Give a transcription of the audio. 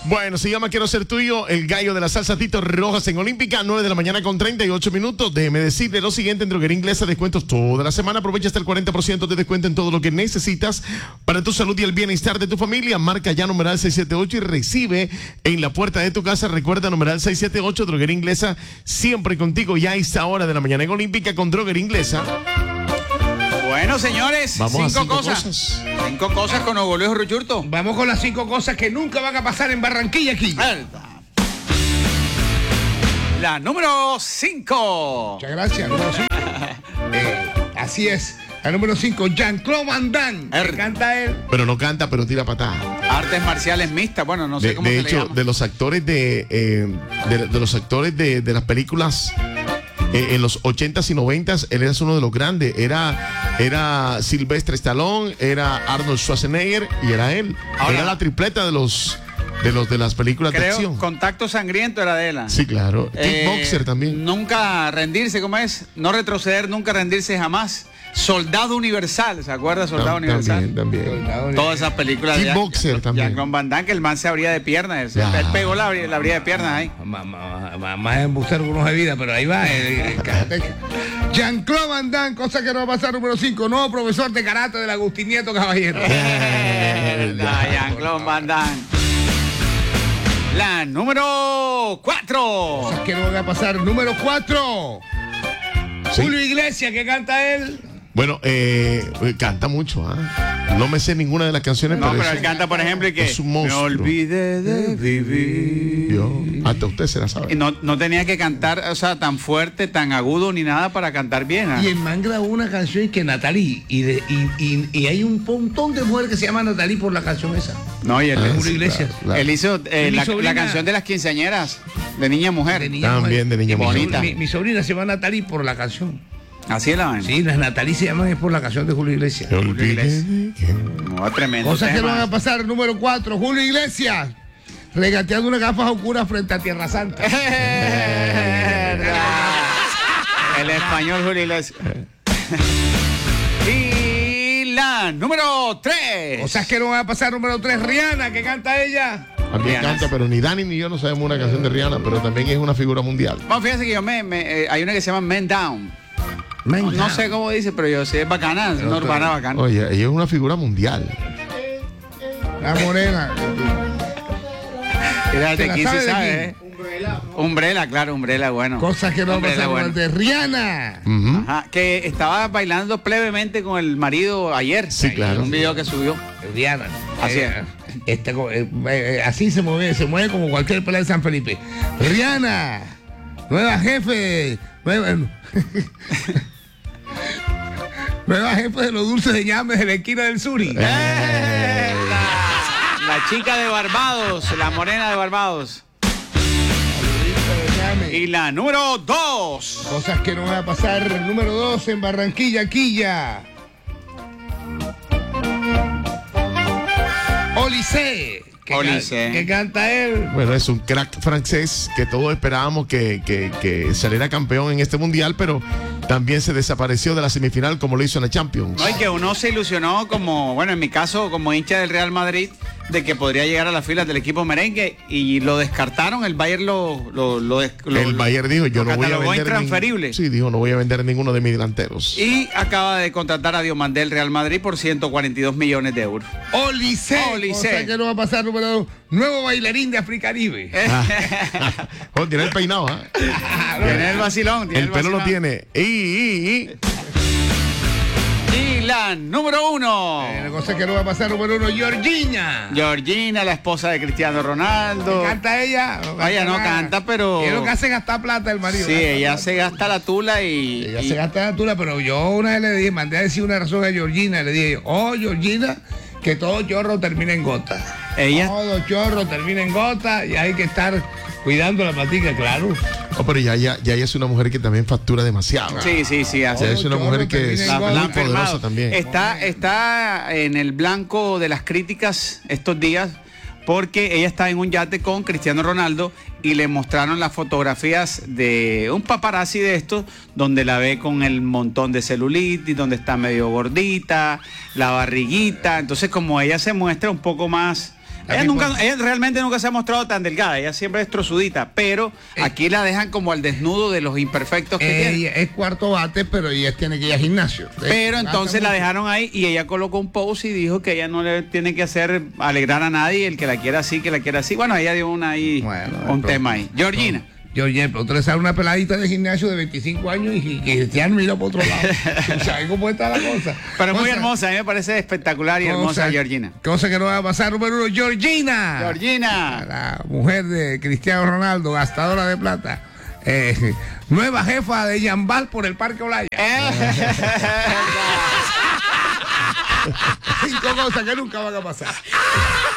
Bueno, se llama Quiero Ser Tuyo, el gallo de la salsa Tito Rojas en Olímpica, 9 de la mañana con 38 minutos. Déjeme decirle lo siguiente: en Droguería Inglesa, descuentos toda la semana. Aprovecha hasta el 40% de descuento en todo lo que necesitas para tu salud y el bienestar de tu familia. Marca ya numeral 678 y recibe en la puerta de tu casa. Recuerda, numeral 678, Droguería Inglesa, siempre contigo ya a esta hora de la mañana en Olímpica con Droguería Inglesa. Bueno, señores, cinco cosas. 5 cosas con Hugo Luis Ruchurto. Vamos con las 5 cosas que nunca van a pasar en Barranquilla aquí. La número 5. Muchas gracias, número 5. Así es. La número 5, Jean-Claude Van Damme. Que canta él. Pero no canta, pero tira patada. Artes marciales mixtas. Bueno, no sé cómo de se hecho, le llama. de los actores de los actores de las películas en los 80s y 90s, él era uno de los grandes. Era Sylvester Stallone, era Arnold Schwarzenegger y era él. Ahora, era la tripleta de las películas de acción. Contacto Sangriento era de él. Sí, claro. Kickboxer también. Nunca rendirse, ¿cómo es? No retroceder, nunca rendirse jamás. Soldado Universal, ¿se acuerda? Soldado Universal. También. Todas esas películas. Kickboxer también. Jean-Claude Van Damme, que el man se abría de piernas. Él pegó la abría de piernas ahí. Más embustero que unos de vida, pero ahí va. Jean-Claude Van Damme, cosa que no va a pasar, número 5. Nuevo profesor de karate del Agustín Nieto Caballero. Jean-Claude Van Damme. La número 4. Cosas que no van a pasar, número 4. Sí. Julio Iglesias, que canta él. Bueno, canta mucho, No me sé ninguna de las canciones, pero él canta, por ejemplo, y que es un monstruo. Me olvidé de vivir. Hasta usted se la sabe. Y no tenía que cantar, o sea, tan fuerte, tan agudo ni nada para cantar bien. Y el man grabó una canción que Natalie, y hay un montón de mujeres que se llaman Natalie por la canción esa. No, y Julio Iglesias. Claro. Él hizo la canción de las quinceañeras, de niña mujer. De niña bonita. Mi sobrina se llama Natalie por la canción. Así es la vaina. Sí, las Natalie se llaman es por la canción de Julio Iglesias. No, tremendo. Cosas que no tema. van a pasar, número 4, Julio Iglesias, regateando unas gafas oscuras frente a Tierra Santa. El español Julio Iglesias. Y la número 3. Cosas que no van a pasar, número 3, Rihanna, que canta ella. También canta, pero ni Dani ni yo no sabemos una canción de Rihanna, pero también es una figura mundial. Bueno, fíjense que yo hay una que se llama Men Down. No sé cómo dice, pero yo sé, es bacana, es una urbana bacana. Oye, ella es una figura mundial. La morena. Mira, ¿Se de la aquí sabe se de sabe, Umbrella, claro, Umbrella, bueno. Cosas que no van a pasar, bueno. de Rihanna. Ajá, que estaba bailando plebemente con el marido ayer. Sí, claro. En un video que subió. Rihanna. Así es. Así se mueve como cualquier pelea de San Felipe. Rihanna, nueva jefe, nueva jefe de los dulces de ñames de la esquina del Suri. La chica de Barbados, la morena de Barbados. Y la número 2. Cosas que no van a pasar, número 2 en Barranquilla, Quilla. Olise. Que canta él. Bueno, es un crack francés que todos esperábamos que saliera campeón en este mundial, pero también se desapareció de la semifinal como lo hizo en la Champions. No, y que uno se ilusionó como, bueno, en mi caso, como hincha del Real Madrid, de que podría llegar a las filas del equipo merengue, y lo descartaron. El Bayern el Bayern dijo, yo no voy a vender intransferible. Sí, dijo, no voy a vender ninguno de mis delanteros. Y acaba de contratar a Diomandé del Real Madrid por 142 millones de euros. Olise. Cosa que no va a pasar, número 2. Nuevo bailarín de Africaribe. Tiene el peinado, Tiene el vacilón. El pelo lo tiene. Y la número 1. La cosa que no va a pasar, número 1, Georgina. Georgina, la esposa de Cristiano Ronaldo. ¿Canta ella? Ella no canta, pero... Es lo que hace gastar plata el marido. Sí, ella se gasta la tula y... Ella se gasta la tula, pero yo una vez le dije, mandé a decir una razón a Georgina, le dije, Georgina, que todo chorro termina en gota. Todo chorro termina en gota y hay que estar cuidando la patica, claro. Pero ya es una mujer que también factura demasiado. Sí. Es una mujer que es muy poderosa también. Está en el blanco de las críticas estos días porque ella está en un yate con Cristiano Ronaldo y le mostraron las fotografías de un paparazzi de estos, donde la ve con el montón de celulitis, donde está medio gordita, la barriguita. Entonces, como ella se muestra un poco más Ella realmente nunca se ha mostrado tan delgada, ella siempre es trozudita, pero aquí la dejan como al desnudo de los imperfectos que tiene. Es cuarto bate, pero ella tiene que ir al gimnasio. Pero entonces la dejaron ahí y ella colocó un post y dijo que ella no le tiene que hacer alegrar a nadie, el que la quiera así, que la quiera así. Bueno, ella dio un tema ahí. Georgina. Georgina, pero usted le sale una peladita de gimnasio de 25 años y Cristiano mira por otro lado. ¿Sabes cómo está la cosa? Pero muy hermosa, a mí me parece espectacular y hermosa Georgina. Cosa que no va a pasar, número 1, Georgina. Georgina. La mujer de Cristiano Ronaldo, gastadora de plata. Nueva jefa de Yambal por el Parque Olaya. 5 cosas que nunca van a pasar.